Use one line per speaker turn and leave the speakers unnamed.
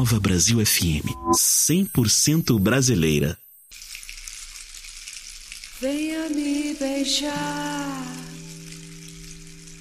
Nova Brasil FM, 100% brasileira.
Venha me beijar.